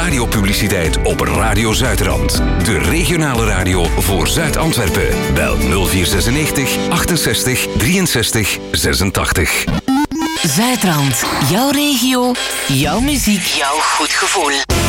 radiopubliciteit op Radio Zuidrand. De regionale radio voor Zuid-Antwerpen. Bel 0496 68 63 86. Zuidrand, jouw regio, jouw muziek, jouw goed gevoel.